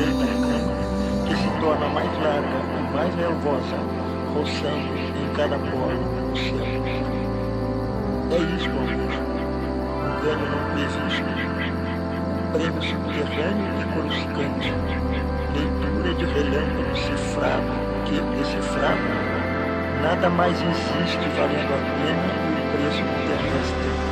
perfeita cana, que se torna mais larga e mais nervosa, roçando em cada polo o céu. É isso, amor. O velho não existe. O prêmio subterrâneo e coruscante. Leitura de relâmpago cifrado, que, decifrado, nada mais existe valendo a pena e o preço terrestre.